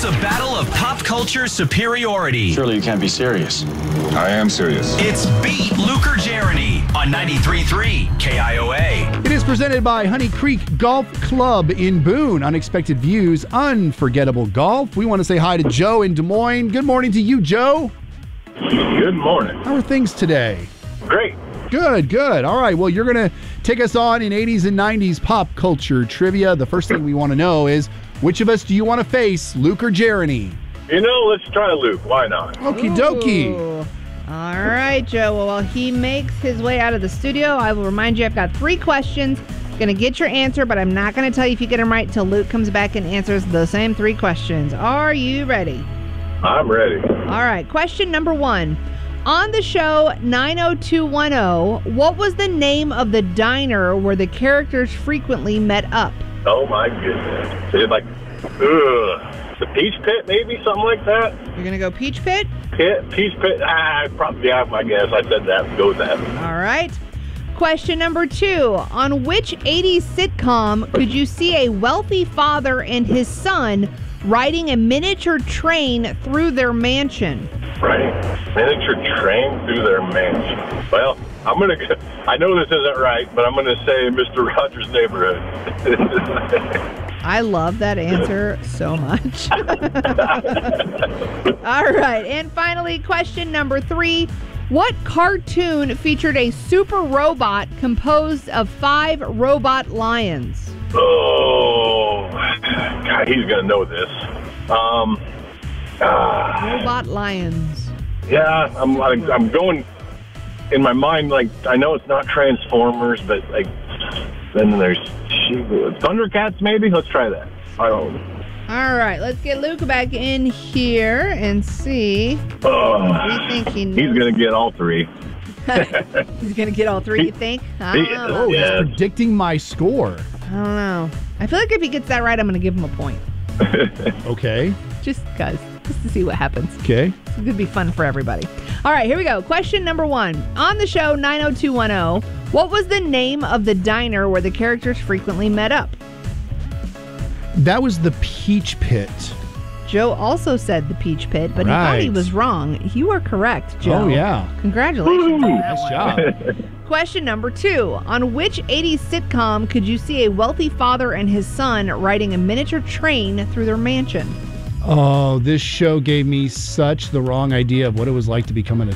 It's a battle of pop culture superiority. Surely you can't be serious. I am serious. It's Beat Luke or Jeremy on 93.3 KIOA. It is presented by Honey Creek Golf Club in Boone. Unexpected views, unforgettable golf. We want to say hi to Joe in Des Moines. Good morning to you, Joe. Good morning. How are things today? Great. Good. All right. Well, you're going to take us on in 80s and 90s pop culture trivia. The first thing we want to know is, which of us do you want to face, Luke or Jeremy? Let's try Luke. Why not? Okie dokie. Ooh. All right, Joe. Well, while he makes his way out of the studio, I will remind you I've got 3 questions. Going to get your answer, but I'm not going to tell you if you get them right until Luke comes back and answers the same 3 questions. Are you ready? I'm ready. All right. Question number 1. On the show 90210, what was the name of the diner where the characters frequently met up? Oh, my goodness. Is it like, the Peach Pit, maybe? Something like that? You're going to go Peach Pit? Peach Pit? Probably, I guess. I said that. Go with that. All right. Question number 2. On which 80s sitcom could you see a wealthy father and his son riding a miniature train through their mansion? Right. Miniature train through their mansion. Well, I know this isn't right, but I'm going to say Mr. Rogers' Neighborhood. I love that answer so much. All right. And finally, question number 3. What cartoon featured a super robot composed of 5 robot lions? Oh, God, he's going to know this. Robot lions. Yeah, I'm going in my mind, like, I know it's not Transformers, but like, then there's Thundercats, maybe? Let's try that. I don't know. All right, let's get Luke back in here and see. We think he knows. He's going to get all 3. He's going to get all 3, you think? I don't know. He's predicting my score. I don't know. I feel like if he gets that right, I'm going to give him a point. Okay. Just to see what happens. Okay. It's going to be fun for everybody. All right, here we go. Question number 1. On the show 90210, what was the name of the diner where the characters frequently met up? That was the Peach Pit. Joe also said the Peach Pit, but he thought he was wrong. You are correct, Joe. Oh, yeah. Congratulations. Nice job. Question number 2. On which 80s sitcom could you see a wealthy father and his son riding a miniature train through their mansion? Oh, this show gave me such the wrong idea of what it was like to become an